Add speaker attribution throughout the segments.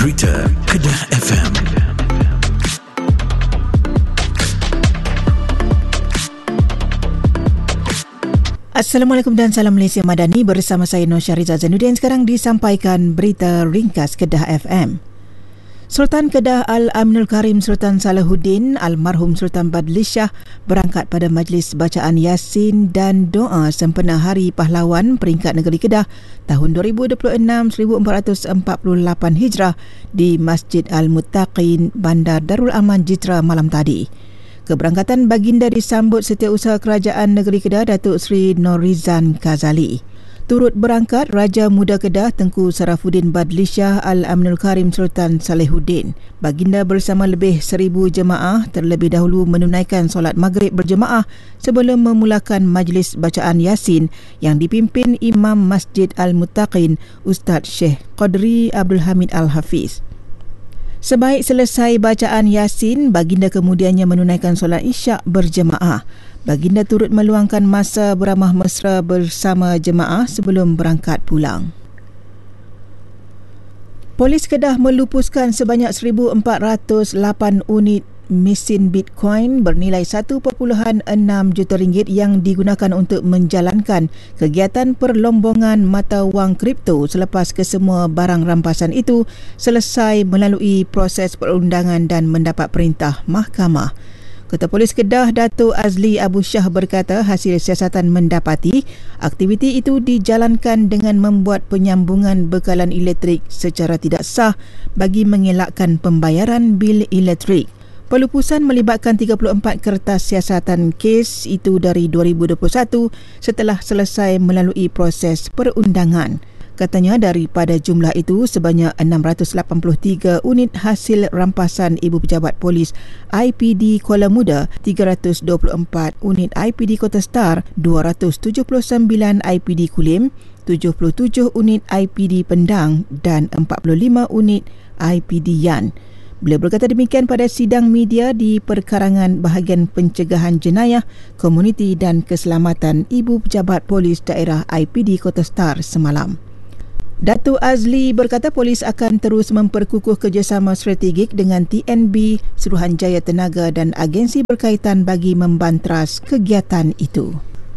Speaker 1: Berita Kedah FM.
Speaker 2: Assalamualaikum dan salam Malaysia Madani, bersama saya Nur Syahriza Zainuddin. Sekarang disampaikan berita ringkas Kedah FM. Sultan Kedah Al-Aminul Karim Sultan Salahuddin almarhum Sultan Badlishah berangkat pada majlis bacaan Yasin dan doa sempena Hari Pahlawan peringkat negeri Kedah tahun 2026 1448 Hijrah di Masjid Al-Muttaqin, Bandar Darul Aman Jitra malam tadi. Keberangkatan baginda disambut Setiausaha Kerajaan Negeri Kedah Datuk Seri Norizan Kazali. Turut berangkat Raja Muda Kedah Tengku Sarafuddin Badlishah Al-Aminul Karim Sultan Salahuddin. Baginda bersama lebih 1,000 jemaah terlebih dahulu menunaikan solat maghrib berjemaah sebelum memulakan majlis bacaan Yasin yang dipimpin Imam Masjid Al-Muttaqin Ustaz Syekh Qadri Abdul Hamid Al-Hafiz. Sebaik selesai bacaan Yasin, baginda kemudiannya menunaikan solat isyak berjemaah. Baginda turut meluangkan masa beramah mesra bersama jemaah sebelum berangkat pulang. Polis Kedah melupuskan sebanyak 1,408 unit mesin Bitcoin bernilai 1.6 juta ringgit yang digunakan untuk menjalankan kegiatan perlombongan mata wang kripto selepas kesemua barang rampasan itu selesai melalui proses perundangan dan mendapat perintah mahkamah. Ketua Polis Kedah Dato' Azli Abu Shah berkata hasil siasatan mendapati aktiviti itu dijalankan dengan membuat penyambungan bekalan elektrik secara tidak sah bagi mengelakkan pembayaran bil elektrik. Pelupusan melibatkan 34 kertas siasatan kes itu dari 2021 setelah selesai melalui proses perundangan. Katanya daripada jumlah itu sebanyak 683 unit hasil rampasan Ibu Pejabat Polis IPD Kuala Muda, 324 unit IPD Kota Star, 279 IPD Kulim, 77 unit IPD Pendang dan 45 unit IPD Yan. Beliau berkata demikian pada sidang media di Perkarangan Bahagian Pencegahan Jenayah, Komuniti dan Keselamatan Ibu Pejabat Polis Daerah IPD Kota Star semalam. Datuk Azli berkata polis akan terus memperkukuh kerjasama strategik dengan TNB, Suruhanjaya Tenaga dan agensi berkaitan bagi membanteras kegiatan itu.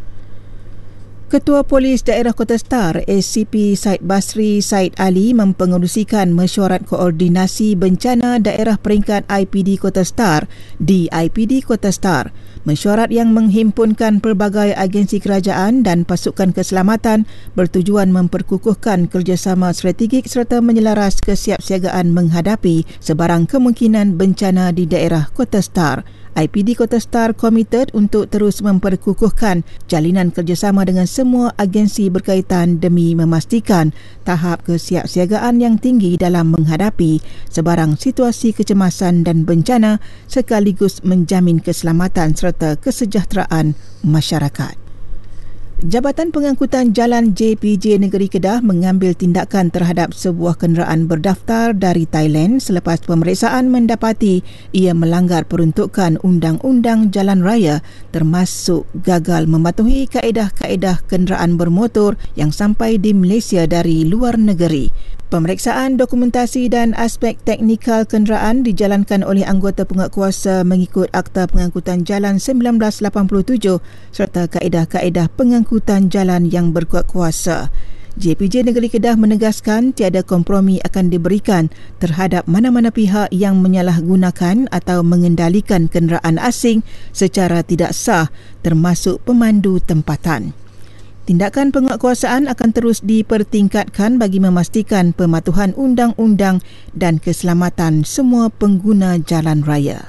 Speaker 2: Ketua Polis Daerah Kota Star, SCP Said Basri Said Ali mempengerusikan mesyuarat koordinasi bencana daerah peringkat IPD Kota Star di IPD Kota Star. Mesyuarat yang menghimpunkan pelbagai agensi kerajaan dan pasukan keselamatan bertujuan memperkukuhkan kerjasama strategik serta menyelaras kesiapsiagaan menghadapi sebarang kemungkinan bencana di daerah Kota Star. IPD Kota Star komited untuk terus memperkukuhkan jalinan kerjasama dengan semua agensi berkaitan demi memastikan tahap kesiapsiagaan yang tinggi dalam menghadapi sebarang situasi kecemasan dan bencana sekaligus menjamin keselamatan serta kesejahteraan masyarakat. Jabatan Pengangkutan Jalan JPJ Negeri Kedah mengambil tindakan terhadap sebuah kenderaan berdaftar dari Thailand selepas pemeriksaan mendapati ia melanggar peruntukan Undang-Undang Jalan Raya termasuk gagal mematuhi kaedah-kaedah kenderaan bermotor yang sampai di Malaysia dari luar negeri. Pemeriksaan dokumentasi dan aspek teknikal kenderaan dijalankan oleh anggota penguatkuasa mengikut Akta Pengangkutan Jalan 1987 serta kaedah-kaedah pengangkutan jalan yang berkuatkuasa. JPJ Negeri Kedah menegaskan tiada kompromi akan diberikan terhadap mana-mana pihak yang menyalahgunakan atau mengendalikan kenderaan asing secara tidak sah termasuk pemandu tempatan. Tindakan penguatkuasaan akan terus dipertingkatkan bagi memastikan pematuhan undang-undang dan keselamatan semua pengguna jalan raya.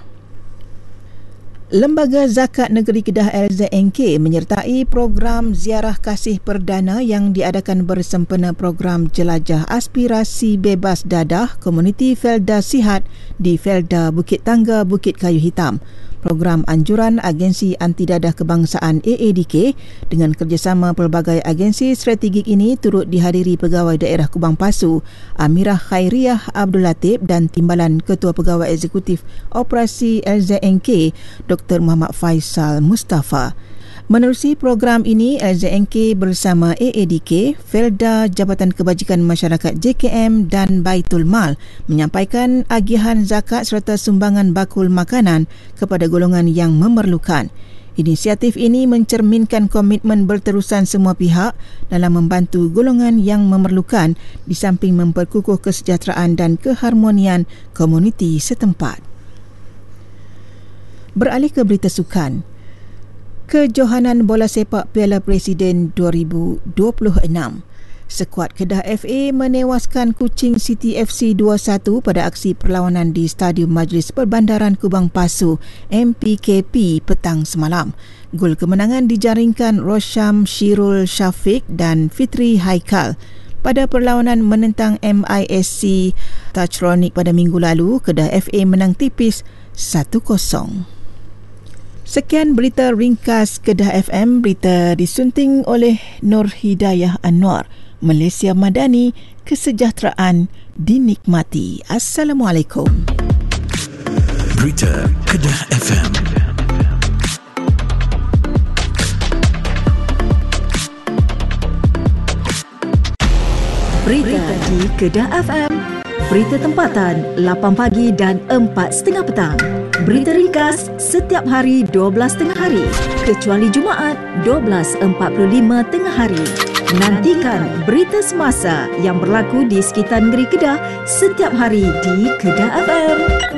Speaker 2: Lembaga Zakat Negeri Kedah LZNK menyertai program Ziarah Kasih Perdana yang diadakan bersempena program Jelajah Aspirasi Bebas Dadah Komuniti Felda Sihat di Felda Bukit Tangga, Bukit Kayu Hitam. Program anjuran Agensi Anti Dadah Kebangsaan AADK dengan kerjasama pelbagai agensi strategik ini turut dihadiri Pegawai Daerah Kubang Pasu, Amirah Khairiah Abdul Latif dan Timbalan Ketua Pegawai Eksekutif Operasi LZNK, Dr. Muhammad Faisal Mustafa. Menerusi program ini, LZNK bersama AADK, Felda Jabatan Kebajikan Masyarakat JKM dan Baitul Mal menyampaikan agihan zakat serta sumbangan bakul makanan kepada golongan yang memerlukan. Inisiatif ini mencerminkan komitmen berterusan semua pihak dalam membantu golongan yang memerlukan di samping memperkukuh kesejahteraan dan keharmonian komuniti setempat. Beralih ke berita sukan. Kejohanan bola sepak Piala Presiden 2026. Skuad Kedah FA menewaskan Kuching City FC 2-1 pada aksi perlawanan di Stadium Majlis Perbandaran Kubang Pasu MPKP petang semalam. Gol kemenangan dijaringkan Rosham Shirul Syafiq dan Fitri Haikal. Pada perlawanan menentang MISC Touchronik pada minggu lalu, Kedah FA menang tipis 1-0. Sekian berita ringkas Kedah FM. Berita disunting oleh Nur Hidayah Anwar. Malaysia Madani, kesejahteraan dinikmati. Assalamualaikum.
Speaker 1: Berita Kedah FM.
Speaker 3: Berita di Kedah FM. Berita tempatan 8 pagi dan 4.30 petang. Berita ringkas setiap hari 12.30 hari kecuali Jumaat 12.45 tengah hari. Nantikan berita semasa yang berlaku di sekitar negeri Kedah setiap hari di Kedah FM.